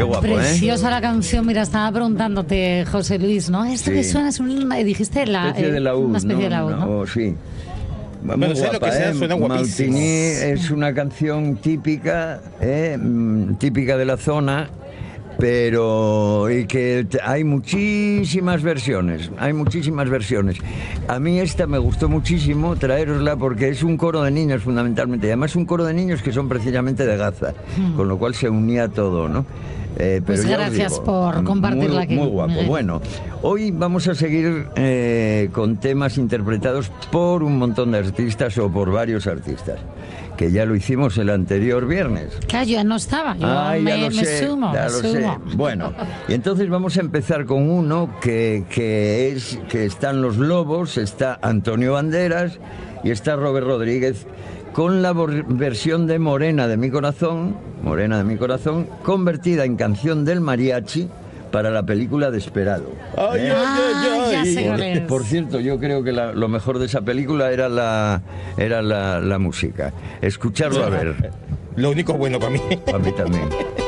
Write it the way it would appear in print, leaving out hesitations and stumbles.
Qué guapo, Preciosa la canción. Mira, estaba preguntándote, José Luis, ¿no? Esto Sí. que suena es dijiste Una especie de laúd, una especie ¿no? de laúd, ¿no? Oh, sí. Muy Bueno, sea guapa, lo que sea, suena guapísimo. Maltini es una canción típica, típica de la zona, pero y que hay muchísimas versiones, A mí esta me gustó muchísimo traerosla porque es un coro de niños fundamentalmente, y además un coro de niños que son precisamente de Gaza, con lo cual se unía todo, ¿no? Pero Pues ya os gracias digo, por compartirla aquí. Muy guapo. Miguel. Bueno, hoy vamos a seguir con temas interpretados por un montón de artistas o por varios artistas, que ya lo hicimos el anterior viernes. Claro, yo ya no estaba. Yo Ya me lo sé, sumo. ya me lo sumo. sé. Bueno, y entonces vamos a empezar con uno que están Los Lobos, está Antonio Banderas y está Robert Rodríguez, con la versión de Morena de mi corazón, convertida en canción del mariachi para la película Desperado. Ay, ay, ay, ya ay. sé cuál es. Por cierto, yo creo que lo mejor de esa película era la música. Escucharlo a ver. Lo único bueno para mí. A mí también.